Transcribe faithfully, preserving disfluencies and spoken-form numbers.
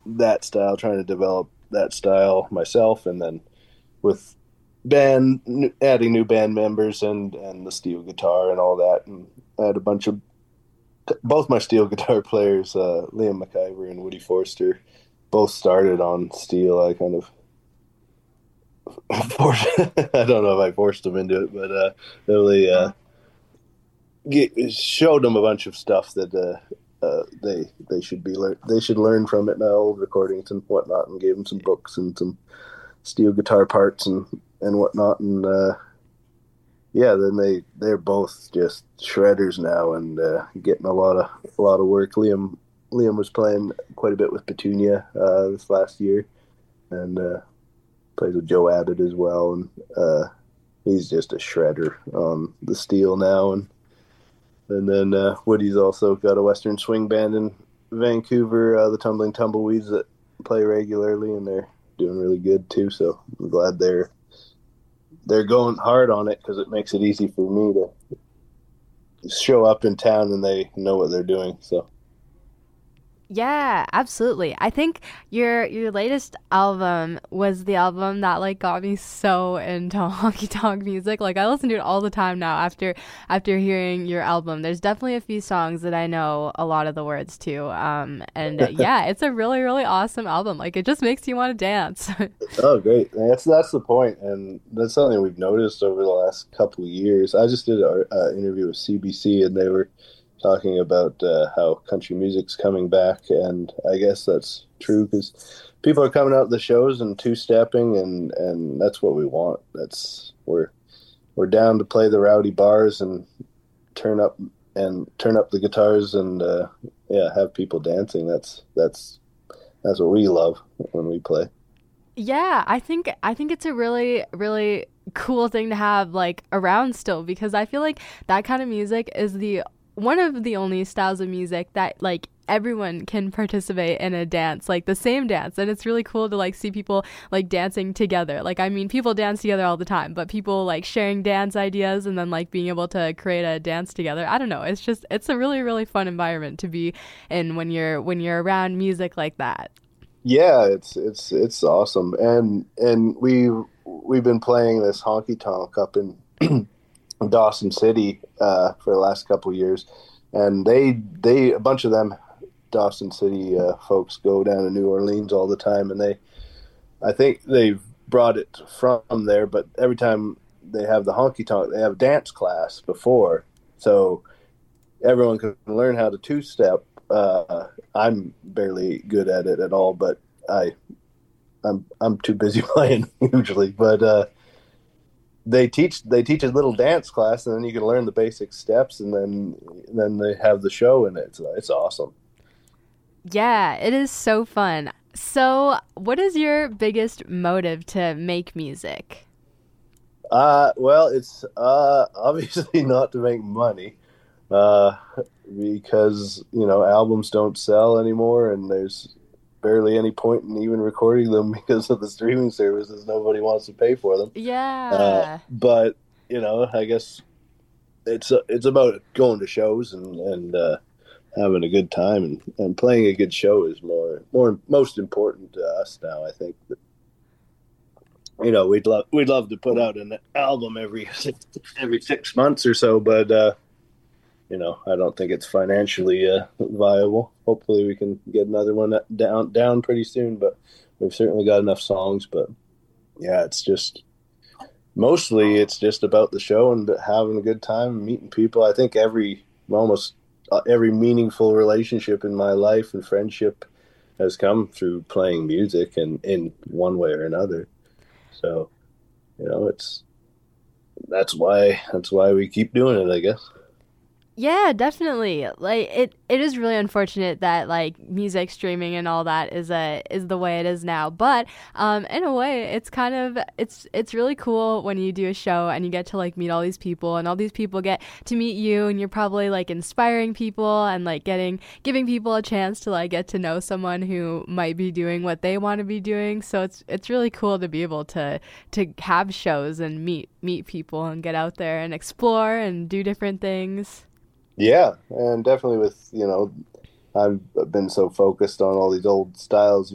that style, trying to develop that style myself, and then with band adding new band members and and the steel guitar and all that, and I had a bunch of both my steel guitar players, uh, Liam McIver and Woody Forster, both started on steel. I kind of forced, I don't know if I forced them into it, but uh, really uh, get, showed them a bunch of stuff that uh, uh, they they should be lear- they should learn from it now, old recordings and whatnot, and gave them some books and some steel guitar parts and and whatnot, and uh, yeah, then they they're both just shredders now and uh, getting a lot of a lot of work. Liam Liam was playing quite a bit with Petunia uh, this last year, and uh, plays with Joe Abbott as well, and uh, he's just a shredder on the steel now. And and then uh, Woody's also got a Western swing band in Vancouver, uh, the Tumbling Tumbleweeds, that play regularly, and they're doing really good too. So I'm glad they're they're going hard on it, because it makes it easy for me to show up in town and they know what they're doing. So Yeah, absolutely. I think your your latest album was the album that like got me so into honky tonk music. Like I listen to it all the time now after after hearing your album. There's definitely a few songs that I know a lot of the words to. Um and uh, yeah, it's a really really awesome album. Like it just makes you want to dance. oh, great! That's that's the point, and that's something we've noticed over the last couple of years. I just did an uh, interview with C B C, and they were talking about uh, how country music's coming back, and I guess that's true, because people are coming out to the shows and two stepping, and and that's what we want. That's we're we're down to play the rowdy bars and turn up and turn up the guitars and uh, yeah, have people dancing. That's that's that's what we love when we play. Yeah, I think I think it's a really really cool thing to have like around still, because I feel like that kind of music is the one of the only styles of music that like everyone can participate in a dance, like the same dance, and it's really cool to like see people like dancing together. Like I mean people dance together all the time, but people like sharing dance ideas and then like being able to create a dance together. I don't know, it's just it's a really really fun environment to be in when you're when you're around music like that. Yeah, it's it's it's awesome, and and we we've, we've been playing this honky tonk up in Dawson City uh, for the last couple of years, and they they a bunch of them Dawson City uh, folks go down to New Orleans all the time, and they I think they've brought it from there, but every time they have the honky tonk, they have a dance class before, so everyone can learn how to two step. Uh, I'm barely good at it at all, but I I'm I'm too busy playing usually. But uh, they teach they teach a little dance class, and then you can learn the basic steps, and then then they have the show, and it's it's awesome. Yeah, it is so fun. So, what is your biggest motive to make music? Uh, well, it's uh obviously not to make money, uh, because you know albums don't sell anymore, and there's barely any point in even recording them because of the streaming services. Nobody wants to pay for them. Uh, Yeah. but you know, I guess it's uh, it's about going to shows and and uh, having a good time, and, and playing a good show is more more most important to us now. I think that, you know, we'd love we'd love to put out an album every every six months or so, but uh, you know, I don't think it's financially uh, viable. Hopefully, we can get another one down down pretty soon, but we've certainly got enough songs. But yeah, it's just mostly it's just about the show and having a good time and meeting people. I think every almost uh, every meaningful relationship in my life and friendship has come through playing music and in one way or another. So, you know, it's that's why that's why we keep doing it, I guess. Yeah, definitely. Like it it is really unfortunate that like music streaming and all that is a is the way it is now. But um in a way it's kind of it's it's really cool when you do a show and you get to like meet all these people, and all these people get to meet you, and you're probably like inspiring people and like getting giving people a chance to like get to know someone who might be doing what they want to be doing. So it's it's really cool to be able to to have shows and meet meet people and get out there and explore and do different things. Yeah, and definitely with, you know, I've been so focused on all these old styles